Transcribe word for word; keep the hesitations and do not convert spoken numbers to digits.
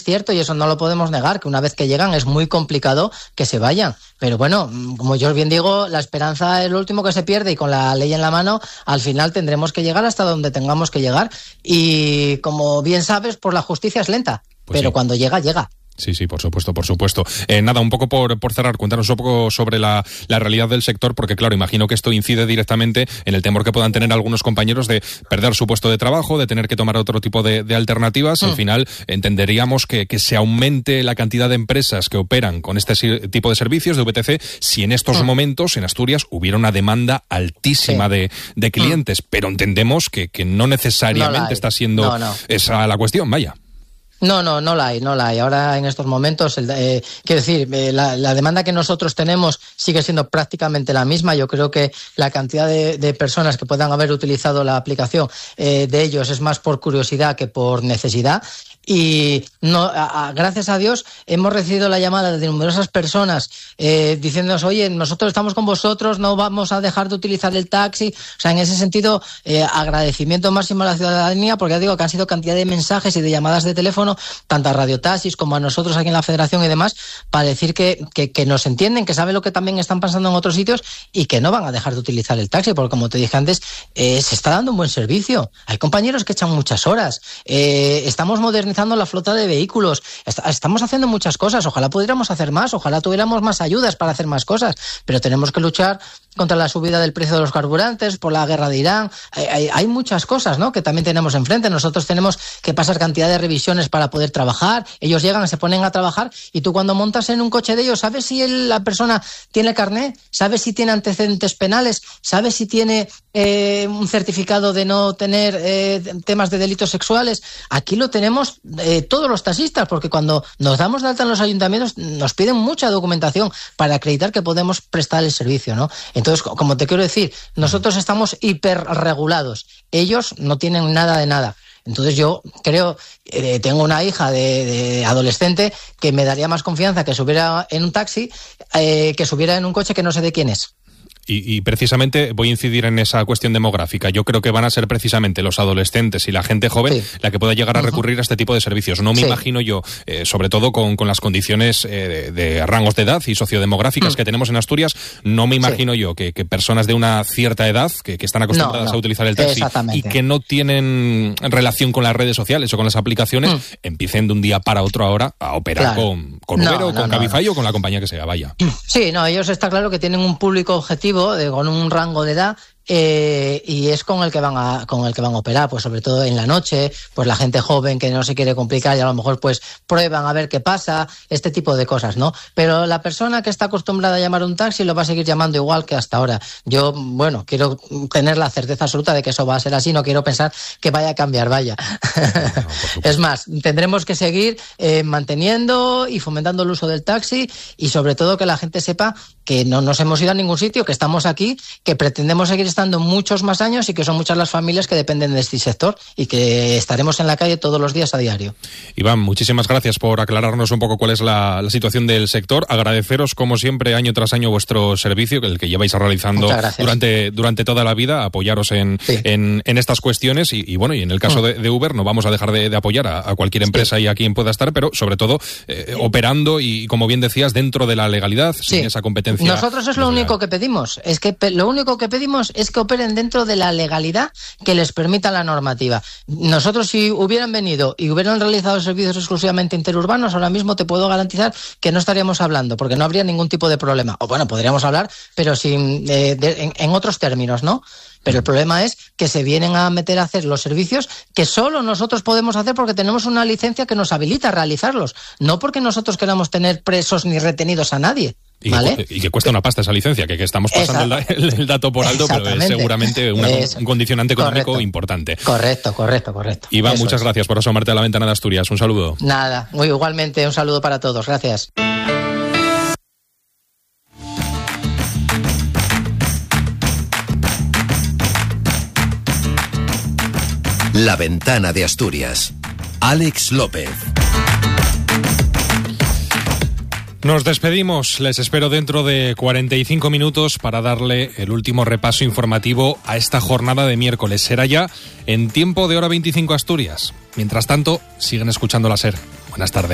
cierto y eso no lo podemos negar, que una vez que llegan es muy complicado que se vayan. Pero bueno, como yo bien digo, la esperanza es lo último que se pierde y con la ley en la mano, al final tendremos que llegar hasta donde tengamos que llegar. Y como bien sabes, pues la justicia es lenta, pues pero sí. Cuando llega, llega. Sí, sí, por supuesto, por supuesto. Eh, nada, un poco por, por cerrar, cuéntanos un poco sobre la, la realidad del sector, porque claro, imagino que esto incide directamente en el temor que puedan tener algunos compañeros de perder su puesto de trabajo, de tener que tomar otro tipo de, de alternativas. Mm. Al final, entenderíamos que, que se aumente la cantidad de empresas que operan con este tipo de servicios de V T C si en estos mm. momentos en Asturias hubiera una demanda altísima sí. de, de clientes, mm. pero entendemos que, que no necesariamente no está siendo no, no. esa la cuestión, vaya. No, no, no la hay, no la hay. Ahora en estos momentos, el, eh, quiero decir, eh, la, la demanda que nosotros tenemos sigue siendo prácticamente la misma. Yo creo que la cantidad de, de personas que puedan haber utilizado la aplicación eh, de ellos es más por curiosidad que por necesidad. Y no, a, a, gracias a Dios hemos recibido la llamada de numerosas personas eh, diciéndonos, oye, nosotros estamos con vosotros, no vamos a dejar de utilizar el taxi. O sea, en ese sentido, eh, agradecimiento máximo a la ciudadanía, porque ya digo que han sido cantidad de mensajes y de llamadas de teléfono, tanto a Radio Taxis como a nosotros aquí en la Federación y demás, para decir que, que, que nos entienden, que saben lo que también están pasando en otros sitios y que no van a dejar de utilizar el taxi, porque como te dije antes, eh, se está dando un buen servicio. Hay compañeros que echan muchas horas, eh, estamos modernizando la flota de vehículos, estamos haciendo muchas cosas, ojalá pudiéramos hacer más, ojalá tuviéramos más ayudas para hacer más cosas, pero tenemos que luchar contra la subida del precio de los carburantes, por la guerra de Irán, hay, hay, hay muchas cosas, ¿no?, que también tenemos enfrente. Nosotros tenemos que pasar cantidad de revisiones para poder trabajar, ellos llegan, se ponen a trabajar y tú cuando montas en un coche de ellos, ¿sabes si el, la persona tiene carné? ¿Sabes si tiene antecedentes penales? ¿Sabes si tiene eh, un certificado de no tener eh, temas de delitos sexuales? Aquí lo tenemos eh, todos los taxistas, porque cuando nos damos de alta en los ayuntamientos nos piden mucha documentación para acreditar que podemos prestar el servicio, ¿no? Entonces, como te quiero decir, nosotros estamos hiperregulados, ellos no tienen nada de nada. Entonces yo creo, eh, tengo una hija de, de adolescente que me daría más confianza que subiera en un taxi eh, que subiera en un coche que no sé de quién es. Y, y precisamente voy a incidir en esa cuestión demográfica. Yo creo que van a ser precisamente los adolescentes y la gente joven sí. la que pueda llegar a recurrir uh-huh. a este tipo de servicios. No me sí. imagino yo, eh, sobre todo con, con las condiciones eh, de, de rangos de edad y sociodemográficas uh-huh. que tenemos en Asturias, no me imagino sí. yo que, que personas de una cierta edad, que, que están acostumbradas no, no. a utilizar el taxi y que no tienen relación con las redes sociales o con las aplicaciones, uh-huh. empiecen de un día para otro ahora a operar claro. con, con Uber no, o con no, Cabify no. o con la compañía que sea, vaya. Sí, no, ellos está claro que tienen un público objetivo De, con un rango de edad eh, y es con el que van a con el que van a operar, pues sobre todo en la noche, pues la gente joven que no se quiere complicar y a lo mejor pues prueban a ver qué pasa, este tipo de cosas, ¿no? Pero la persona que está acostumbrada a llamar un taxi lo va a seguir llamando igual que hasta ahora. Yo, bueno, quiero tener la certeza absoluta de que eso va a ser así, no quiero pensar que vaya a cambiar, vaya. No, es más, tendremos que seguir eh, manteniendo y fomentando el uso del taxi y sobre todo que la gente sepa que no nos hemos ido a ningún sitio, que estamos aquí, que pretendemos seguir estando muchos más años y que son muchas las familias que dependen de este sector y que estaremos en la calle todos los días a diario. Iván, muchísimas gracias por aclararnos un poco cuál es la, la situación del sector. Agradeceros, como siempre, año tras año vuestro servicio, el que lleváis realizando durante, durante toda la vida, apoyaros en, sí. en, en estas cuestiones y, y bueno, y en el caso mm. de, de Uber no vamos a dejar de, de apoyar a, a cualquier empresa sí. y a quien pueda estar, pero sobre todo eh, operando y, como bien decías, dentro de la legalidad, sí. sin esa competencia. Nosotros es lo único que pedimos, es que pe- lo único que pedimos es que operen dentro de la legalidad que les permita la normativa. Nosotros, si hubieran venido y hubieran realizado servicios exclusivamente interurbanos, ahora mismo te puedo garantizar que no estaríamos hablando, porque no habría ningún tipo de problema. O bueno, podríamos hablar, pero sin eh, de, en, en otros términos, ¿no? Pero el problema es que se vienen a meter a hacer los servicios que solo nosotros podemos hacer porque tenemos una licencia que nos habilita a realizarlos, no porque nosotros queramos tener presos ni retenidos a nadie. Y, ¿vale? que, y que cuesta una pasta esa licencia, que, que estamos pasando el, el, el dato por alto, pero es seguramente una, un condicionante económico correcto. importante. Correcto, correcto, correcto. Iván, Eso muchas es. gracias por asomarte a la ventana de Asturias. Un saludo. Nada, muy igualmente, un saludo para todos. Gracias. La ventana de Asturias. Alex López. Nos despedimos, les espero dentro de cuarenta y cinco minutos para darle el último repaso informativo a esta jornada de miércoles. Será ya en tiempo de hora veinticinco Asturias. Mientras tanto, siguen escuchando la SER. Buenas tardes.